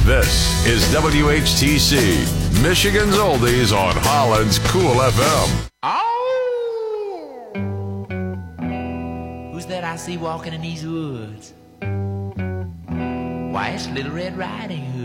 This is WHTC, Michigan's Oldies on Holland's Cool FM. Oh! Who's that I see walking in these woods? Why, it's Little Red Riding Hood.